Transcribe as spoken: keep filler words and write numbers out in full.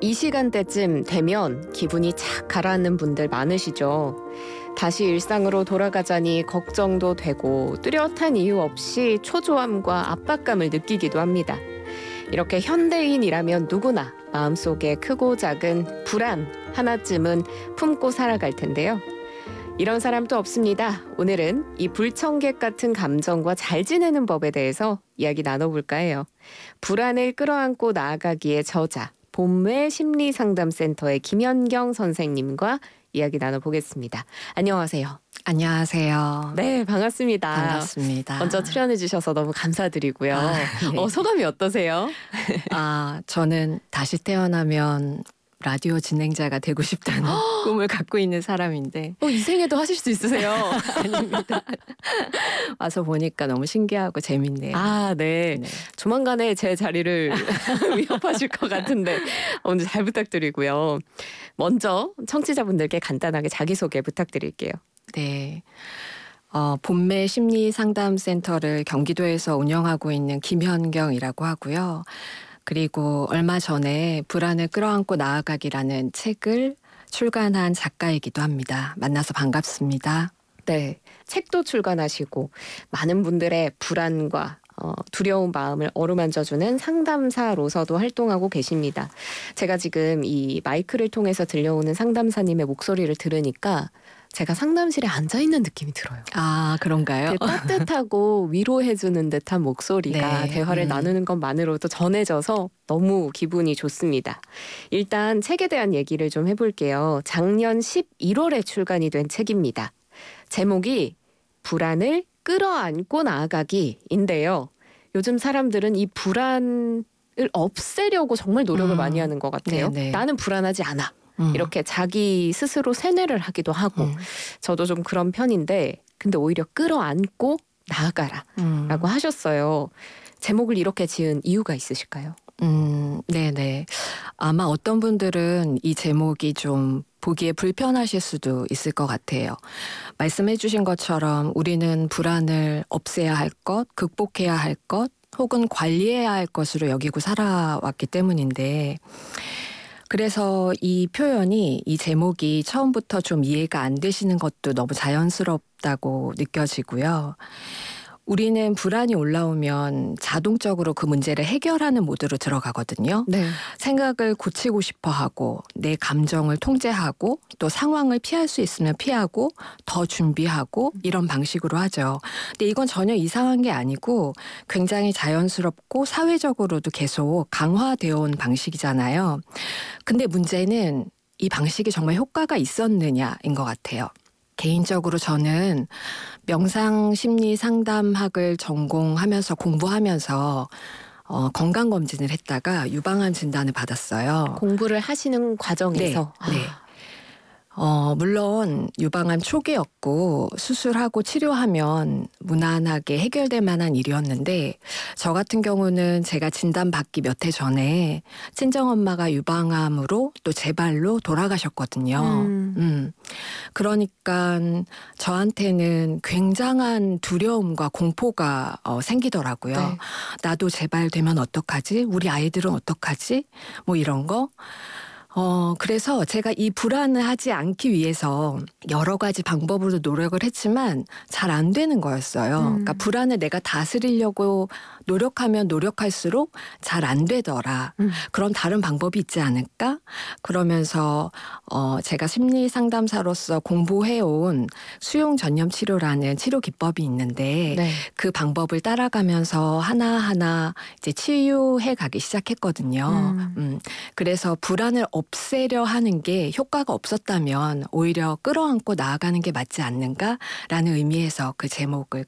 이 시간대쯤 되면 기분이 착 가라앉는 분들 많으시죠. 다시 일상으로 돌아가자니 걱정도 되고 뚜렷한 이유 없이 초조함과 압박감을 느끼기도 합니다. 이렇게 현대인이라면 누구나 마음속에 크고 작은 불안 하나쯤은 품고 살아갈 텐데요. 이런 사람도 없습니다. 오늘은 이 불청객 같은 감정과 잘 지내는 법에 대해서 이야기 나눠볼까 해요. 불안을 끌어안고 나아가기의 저자, 봄의 심리상담센터의 김연경 선생님과 이야기 나눠보겠습니다. 안녕하세요. 안녕하세요. 네, 반갑습니다. 반갑습니다. 먼저 출연해 주셔서 너무 감사드리고요. 아, 네. 어, 소감이 어떠세요? 아, 저는 다시 태어나면 라디오 진행자가 되고 싶다는 꿈을 갖고 있는 사람인데. 어, 이 생에도 하실 수 있으세요? 아닙니다. 와서 보니까 너무 신기하고 재밌네요. 아, 네. 네. 조만간에 제 자리를 위협하실 것 같은데 오늘 잘 부탁드리고요. 먼저 청취자분들께 간단하게 자기소개 부탁드릴게요. 네. 어, 봄의 심리상담센터를 경기도에서 운영하고 있는 김현경이라고 하고요. 그리고 얼마 전에 불안을 끌어안고 나아가기라는 책을 출간한 작가이기도 합니다. 만나서 반갑습니다. 네, 책도 출간하시고 많은 분들의 불안과 어, 두려운 마음을 어루만져주는 상담사로서도 활동하고 계십니다. 제가 지금 이 마이크를 통해서 들려오는 상담사님의 목소리를 들으니까 제가 상담실에 앉아있는 느낌이 들어요. 아, 그런가요? 되게 따뜻하고 위로해주는 듯한 목소리가 네, 대화를 음. 나누는 것만으로도 전해져서 너무 기분이 좋습니다. 일단 책에 대한 얘기를 좀 해볼게요. 작년 십일월에 출간이 된 책입니다. 제목이 불안을 끌어안고 나아가기인데요. 요즘 사람들은 이 불안을 없애려고 정말 노력을 음. 많이 하는 것 같아요. 네네. 나는 불안하지 않아. 음. 이렇게 자기 스스로 세뇌를 하기도 하고 음. 저도 좀 그런 편인데 근데 오히려 끌어안고 나아가라 음. 라고 하셨어요. 제목을 이렇게 지은 이유가 있으실까요? 음, 네네. 아마 어떤 분들은 이 제목이 좀 보기에 불편하실 수도 있을 것 같아요. 말씀해 주신 것처럼 우리는 불안을 없애야 할 것, 극복해야 할 것, 혹은 관리해야 할 것으로 여기고 살아왔기 때문인데, 그래서 이 표현이, 이 제목이 처음부터 좀 이해가 안 되시는 것도 너무 자연스럽다고 느껴지고요. 우리는 불안이 올라오면 자동적으로 그 문제를 해결하는 모드로 들어가거든요. 네. 생각을 고치고 싶어 하고 내 감정을 통제하고 또 상황을 피할 수 있으면 피하고 더 준비하고 이런 방식으로 하죠. 근데 이건 전혀 이상한 게 아니고 굉장히 자연스럽고 사회적으로도 계속 강화되어 온 방식이잖아요. 근데 문제는 이 방식이 정말 효과가 있었느냐인 것 같아요. 개인적으로 저는 명상심리상담학을 전공하면서 공부하면서 어, 건강검진을 했다가 유방암 진단을 받았어요. 공부를 하시는 과정에서 네, 네. 어, 물론 유방암 초기였고 수술하고 치료하면 무난하게 해결될 만한 일이었는데 저 같은 경우는 제가 진단받기 몇 해 전에 친정엄마가 유방암으로 또 재발로 돌아가셨거든요. 음. 음. 그러니까 저한테는 굉장한 두려움과 공포가 어, 생기더라고요. 네. 나도 재발되면 어떡하지? 우리 아이들은 어떡하지? 뭐 이런 거. 어, 그래서 제가 이 불안을 하지 않기 위해서 여러 가지 방법으로 노력을 했지만 잘 안 되는 거였어요. 음. 그러니까 불안을 내가 다스리려고 노력하면 노력할수록 잘 안 되더라. 음. 그런 다른 방법이 있지 않을까? 그러면서 어, 제가 심리 상담사로서 공부해온 수용 전념 치료라는 치료 기법이 있는데 네. 그 방법을 따라가면서 하나하나 이제 치유해 가기 시작했거든요. 음. 음, 그래서 불안을 없애려 하는 게 효과가 없었다면 오히려 끌어안고 나아가는 게 맞지 않는가라는 의미에서 그 제목을